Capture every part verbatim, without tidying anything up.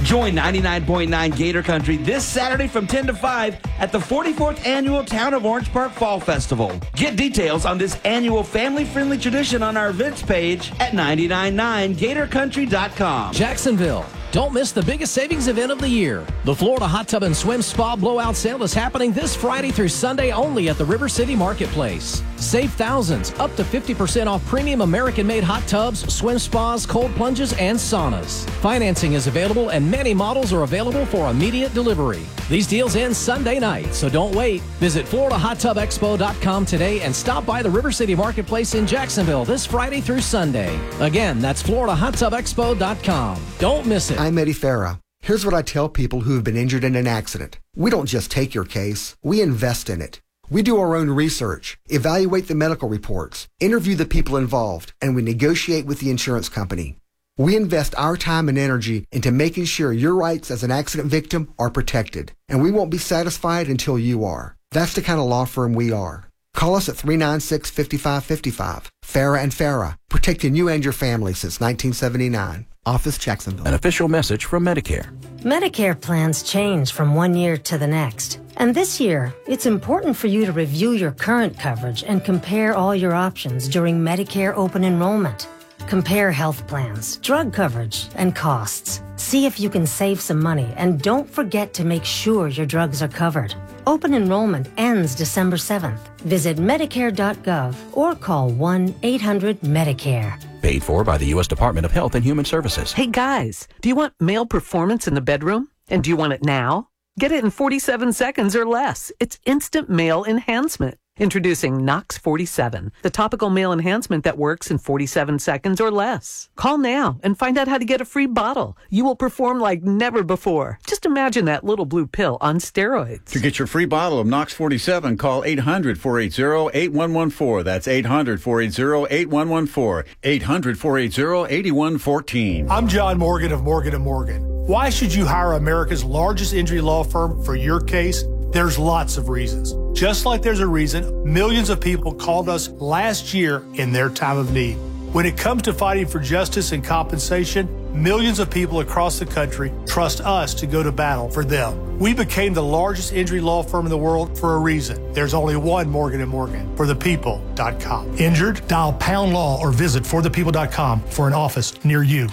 Join ninety-nine point nine Gator Country this Saturday from ten to five at the forty-fourth Annual Town of Orange Park Fall Festival. Get details on this annual family-friendly tradition on our events page at nine nine nine gator country dot com. Jacksonville, don't miss the biggest savings event of the year. The Florida Hot Tub and Swim Spa Blowout Sale is happening this Friday through Sunday only at the River City Marketplace. Save thousands, up to fifty percent off premium American-made hot tubs, swim spas, cold plunges, and saunas. Financing is available and many models are available for immediate delivery. These deals end Sunday night, so don't wait. Visit Florida Hot Tub Expo dot com today and stop by the River City Marketplace in Jacksonville this Friday through Sunday. Again, that's Florida Hot Tub Expo dot com. Don't miss it. I'm Eddie Farah. Here's what I tell people who have been injured in an accident. We don't just take your case, we invest in it. We do our own research, evaluate the medical reports, interview the people involved, and we negotiate with the insurance company. We invest our time and energy into making sure your rights as an accident victim are protected, and we won't be satisfied until you are. That's the kind of law firm we are. Call us at three nine six, five five five five. Farah and Farah, protecting you and your family since nineteen seventy-nine. Office, Jacksonville. An official message from Medicare. Medicare plans change from one year to the next. And this year, it's important for you to review your current coverage and compare all your options during Medicare open enrollment. Compare health plans, drug coverage, and costs. See if you can save some money, and don't forget to make sure your drugs are covered. Open enrollment ends December seventh. Visit Medicare dot gov or call one eight hundred Medicare. Paid for by the U S Department of Health and Human Services. Hey guys, do you want male performance in the bedroom? And do you want it now? Get it in forty-seven seconds or less. It's instant male enhancement. Introducing Nox forty-seven, the topical male enhancement that works in forty-seven seconds or less. Call now and find out how to get a free bottle. You will perform like never before. Just imagine that little blue pill on steroids. To get your free bottle of Nox forty-seven, call eight hundred, four eight zero, eight one one four. That's eight hundred, four eight zero, eight one one four. eight hundred, four eight zero, eight one one four. I'm John Morgan of Morgan and Morgan. Why should you hire America's largest injury law firm for your case? There's lots of reasons. Just like there's a reason millions of people called us last year in their time of need. When it comes to fighting for justice and compensation, millions of people across the country trust us to go to battle for them. We became the largest injury law firm in the world for a reason. There's only one Morgan and Morgan, for the people dot com. Injured? Dial pound law or visit for the people dot com for an office near you.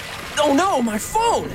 Oh no, my phone!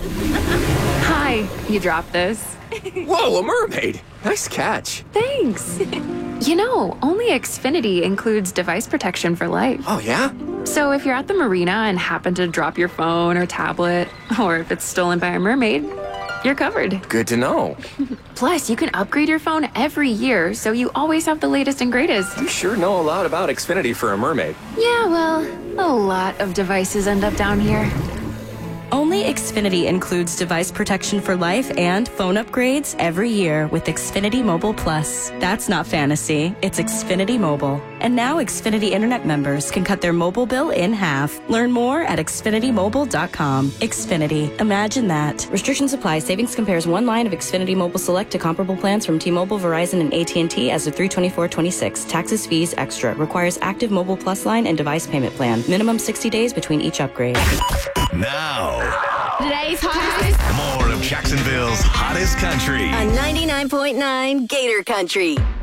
Hi, you dropped this. Whoa, a mermaid! Nice catch. Thanks. You know, only Xfinity includes device protection for life. Oh, yeah? So if you're at the marina and happen to drop your phone or tablet, or if it's stolen by a mermaid, you're covered. Good to know. Plus, you can upgrade your phone every year, so you always have the latest and greatest. You sure know a lot about Xfinity for a mermaid. Yeah, well, a lot of devices end up down here. Only Xfinity includes device protection for life and phone upgrades every year with Xfinity Mobile Plus. That's not fantasy, it's Xfinity Mobile. And now Xfinity Internet members can cut their mobile bill in half. Learn more at Xfinity Mobile dot com. Xfinity. Imagine that. Restrictions apply. Savings compares one line of Xfinity Mobile Select to comparable plans from T-Mobile, Verizon, and A T and T as of three twenty-four twenty-six. Taxes, fees, extra. Requires active Mobile Plus line and device payment plan. Minimum sixty days between each upgrade. Now, today's hottest. More of Jacksonville's hottest country On ninety-nine point nine Gator Country.